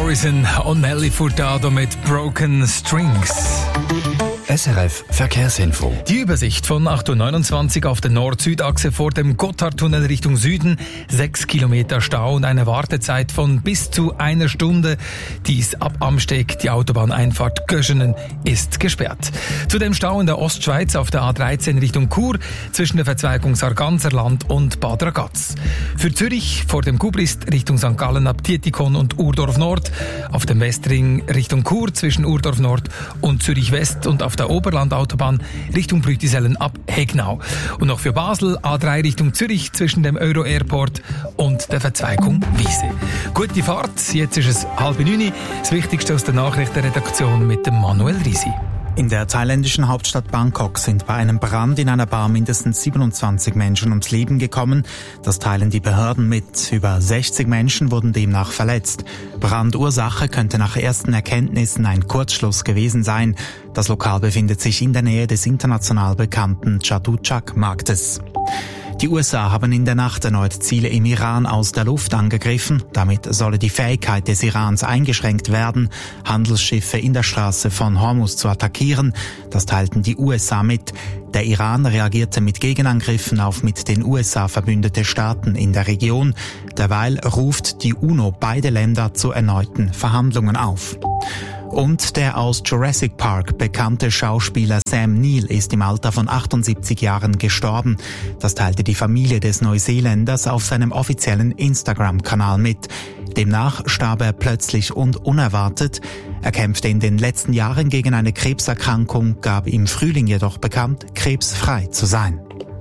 Morrison und Nelly Furtado mit Broken Strings. SRF Verkehrsinfo. Die Übersicht von 8.29 Uhr auf der Nord-Süd-Achse vor dem Gotthardtunnel Richtung Süden. 6 Kilometer Stau und eine Wartezeit von bis zu 1 Stunde. Dies ab Amsteg. Die Autobahneinfahrt Göschenen ist gesperrt. Zudem Stau in der Ostschweiz auf der A13 Richtung Chur zwischen der Verzweigung Sarganserland und Bad Ragaz. Für Zürich vor dem Gubrist Richtung St. Gallen ab Tietikon und Urdorf Nord. Auf dem Westring Richtung Chur zwischen Urdorf Nord und Zürich West und auf der Oberlandautobahn Richtung Brütisellen ab Hegnau. Und noch für Basel A3 Richtung Zürich zwischen dem Euro-Airport und der Verzweigung Wiese. Gute Fahrt, jetzt ist es 8:30. Das Wichtigste aus der Nachrichtenredaktion mit dem Manuel Risi. In der thailändischen Hauptstadt Bangkok sind bei einem Brand in einer Bar mindestens 27 Menschen ums Leben gekommen. Das teilen die Behörden mit. Über 60 Menschen wurden demnach verletzt. Brandursache könnte nach ersten Erkenntnissen ein Kurzschluss gewesen sein. Das Lokal befindet sich in der Nähe des international bekannten Chatuchak-Marktes. Die USA haben in der Nacht erneut Ziele im Iran aus der Luft angegriffen. Damit solle die Fähigkeit des Irans eingeschränkt werden, Handelsschiffe in der Straße von Hormuz zu attackieren. Das teilten die USA mit. Der Iran reagierte mit Gegenangriffen auf mit den USA verbündete Staaten in der Region. Derweil ruft die UNO beide Länder zu erneuten Verhandlungen auf. Und der aus Jurassic Park bekannte Schauspieler Sam Neill ist im Alter von 78 Jahren gestorben. Das teilte die Familie des Neuseeländers auf seinem offiziellen Instagram-Kanal mit. Demnach starb er plötzlich und unerwartet. Er kämpfte in den letzten Jahren gegen eine Krebserkrankung, gab im Frühling jedoch bekannt, krebsfrei zu sein.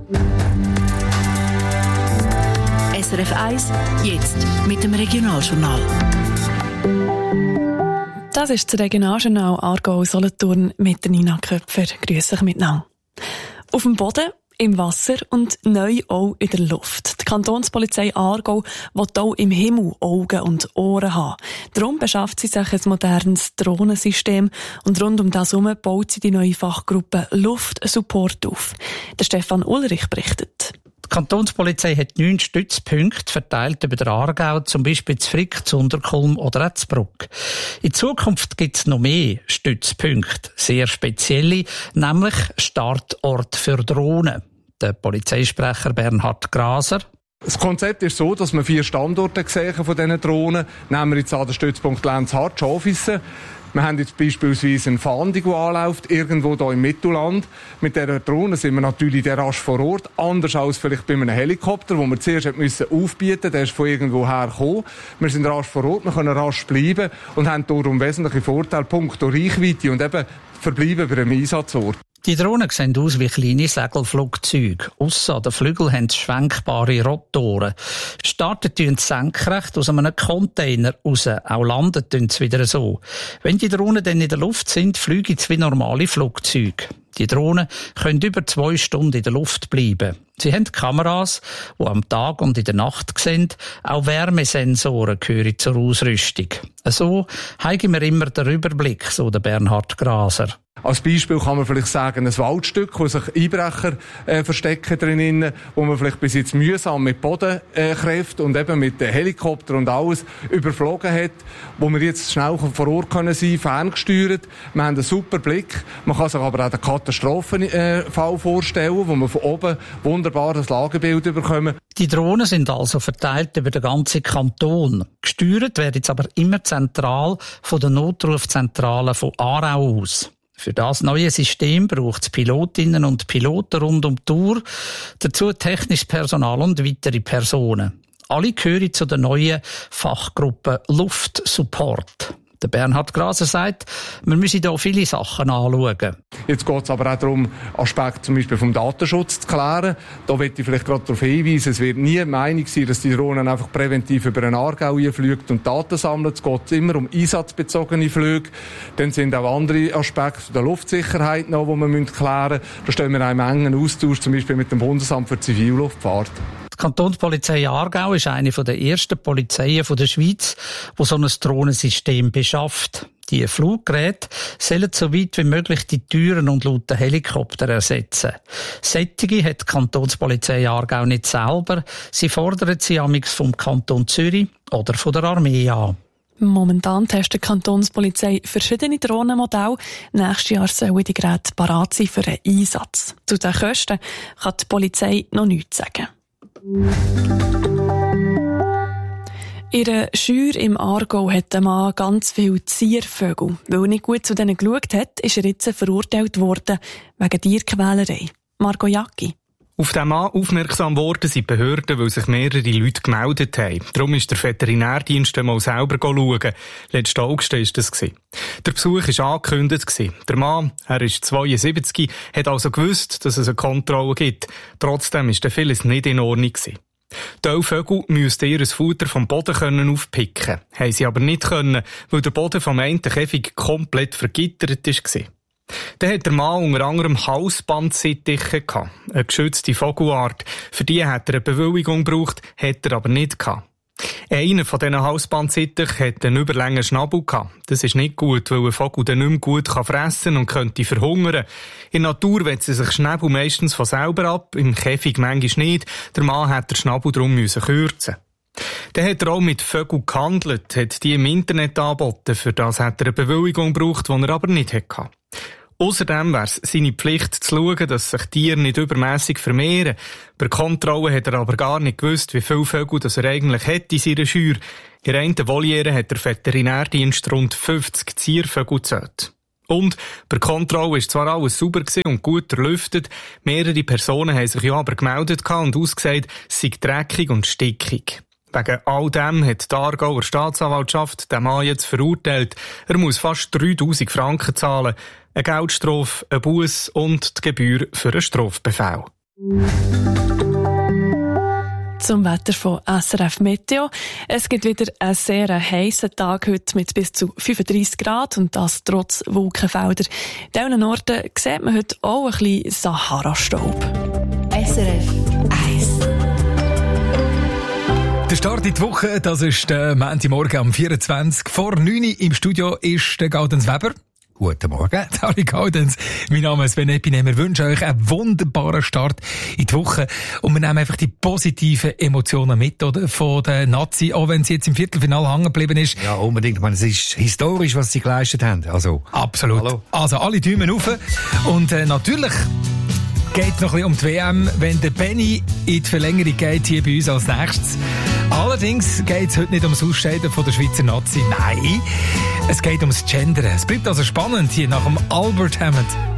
SRF 1, jetzt mit dem Regionaljournal. Das ist das Regionaljournal Aargau-Solothurn mit Nina Köpfer. Grüße euch miteinander. Auf dem Boden, im Wasser und neu auch in der Luft. Die Kantonspolizei Aargau will auch im Himmel Augen und Ohren haben. Darum beschafft sie sich ein modernes Drohnensystem und rund um das herum baut sie die neue Fachgruppe Luftsupport auf. Der Stefan Ulrich berichtet. Die Kantonspolizei hat 9 Stützpunkte verteilt über den Aargau, zum Beispiel zu Frick, zu Unterkulm oder auch zu Bruck. In Zukunft gibt es noch mehr Stützpunkte, sehr spezielle, nämlich Startort für Drohnen. Der Polizeisprecher Bernhard Graser. Das Konzept ist so, dass wir 4 Standorte sehen von diesen Drohnen. Nehmen wir jetzt an den Stützpunkt Lenzhardt, Schafisse. Wir haben jetzt beispielsweise eine Fahndung, die anläuft, irgendwo hier im Mittelland. Mit dieser Drohne sind wir natürlich rasch vor Ort. Anders als vielleicht bei einem Helikopter, wo wir zuerst aufbieten mussten. Der ist von irgendwo her gekommen. Wir sind rasch vor Ort, wir können rasch bleiben und haben darum wesentliche Vorteile, punkto Reichweite und eben verbleiben bei einem Einsatzort. Die Drohnen sehen aus wie kleine Segelflugzeuge. Ausser den Flügeln haben sie schwenkbare Rotoren. Starten tun sie senkrecht aus einem Container raus. Auch landen tun sie wieder so. Wenn die Drohnen dann in der Luft sind, fliegen sie wie normale Flugzeuge. Die Drohnen können über 2 Stunden in der Luft bleiben. Sie haben Kameras, die am Tag und in der Nacht sehen. Auch Wärmesensoren gehören zur Ausrüstung. So haben wir immer den Überblick, so der Bernhard Graser. Als Beispiel kann man vielleicht sagen, ein Waldstück, wo sich Einbrecher verstecken drinnen, wo man vielleicht bis jetzt mühsam mit Bodenkräften und eben mit Helikopter und alles überflogen hat, wo wir jetzt schnell vor Ort können sein, ferngesteuert. Wir haben einen super Blick. Man kann sich aber auch den Katastrophenfall vorstellen, wo man von oben wunderbar das Lagebild bekommen. Die Drohnen sind also verteilt über den ganzen Kanton. Gesteuert werden jetzt aber immer zentral von der Notrufzentrale von Aarau aus. Für das neue System braucht es Pilotinnen und Piloten rund um die Tour, dazu technisches Personal und weitere Personen. Alle gehören zu der neuen Fachgruppe Luftsupport. Der Bernhard Graser sagt, wir müssen hier viele Sachen anschauen. Jetzt geht es aber auch darum, Aspekte zum Beispiel vom Datenschutz zu klären. Da möchte ich vielleicht gerade darauf hinweisen, es wird nie die Meinung sein, dass die Drohnen einfach präventiv über den Aargau fliegt und Daten sammelt. Es geht immer um einsatzbezogene Flüge. Dann sind auch andere Aspekte der Luftsicherheit noch, die wir klären müssen. Da stehen wir in einem engen Austausch, zum Beispiel mit dem Bundesamt für Zivilluftfahrt. Die Kantonspolizei Aargau ist eine der ersten Polizeien der Schweiz, die so ein Drohnensystem beschafft. Die Fluggeräte sollen so weit wie möglich die Türen und lauten Helikopter ersetzen. Sättige hat die Kantonspolizei Aargau nicht selber. Sie fordern sie amigs vom Kanton Zürich oder von der Armee an. Momentan testet die Kantonspolizei verschiedene Drohnenmodelle. Nächstes Jahr sollen die Geräte parat sein für einen Einsatz. Zu den Kosten kann die Polizei noch nichts sagen. In einer Scheuer im Aargau hat ein Mann ganz viele Ziervögel. Weil er nicht gut zu denen geschaut hat, ist er jetzt verurteilt worden wegen Tierquälerei. Marco Jacki. Auf diesen Mann aufmerksam geworden sind die Behörden, weil sich mehrere Leute gemeldet haben. Darum ist der Veterinärdienst einmal selber schauen. Letzten August war das. Der Besuch war angekündigt. Der Mann, er ist 72, hat also gewusst, dass es eine Kontrolle gibt. Trotzdem war vieles nicht in Ordnung. Die Vögel müssten ihr Futter vom Boden aufpicken. Haben sie aber nicht können, weil der Boden vom einen Käfig komplett vergittert war. Dann hat der Mann unter anderem Halsbandsittiche gehabt, eine geschützte Vogelart. Für die hat er eine Bewilligung gebraucht, hat er aber nicht gehabt. Einer von diesen Halsbandsittichen hat einen überlängen Schnabel gehabt. Das ist nicht gut, weil ein Vogel dann nicht mehr gut fressen und könnte verhungern. In der Natur wetzt sich Schnabel meistens von selber ab, im Käfig manchmal nicht. Der Mann hat den Schnabel darum kürzen. Dann hat er auch mit Vögeln gehandelt, hat die im Internet angeboten. Für das hat er eine Bewilligung gebraucht, die er aber nicht hatte. Außerdem wäre es seine Pflicht zu schauen, dass sich Tiere nicht übermässig vermehren. Bei Kontrolle hat er aber gar nicht gewusst, wie viele Vögel das er eigentlich hat in seiner Scheuer. In einer Voliere hat der Veterinärdienst rund 50 Ziervögel gezählt. Und bei Kontrolle war zwar alles sauber und gut erlüftet, mehrere Personen haben sich ja aber gemeldet und ausgesagt, es sei dreckig und stickig. Wegen all dem hat die Aargauer Staatsanwaltschaft den Mann jetzt verurteilt. Er muss fast 3000 Franken zahlen, eine Geldstrafe, ein Buss und die Gebühr für einen Strafbefehl. Zum Wetter von SRF Meteo. Es gibt wieder einen sehr heissen Tag heute mit bis zu 35 Grad und das trotz Wolkenfelder. In diesen Orten sieht man heute auch ein bisschen Sahara-Staub. SRF 1. Der Start in die Woche, das ist der Montagmorgen am 24. Vor 9 Uhr im Studio ist der Gaudenz Weber. Guten Morgen. Hallo Gaudenz, mein Name ist Sven Epine. Wir wünschen euch einen wunderbaren Start in die Woche und wir nehmen einfach die positiven Emotionen mit, oder? Von der Nazi, auch wenn sie jetzt im Viertelfinale hängen geblieben ist. Ja, unbedingt. Ich meine, es ist historisch, was sie geleistet haben. Also, absolut. Hallo. Also alle Daumen rauf. Und natürlich geht noch ein bisschen um die WM, wenn der Benny in die Verlängerung geht, hier bei uns als nächstes. Allerdings geht es heute nicht ums Ausscheiden von der Schweizer Nazi. Nein, es geht ums Gendern. Es bleibt also spannend hier nach dem Albert Hammond.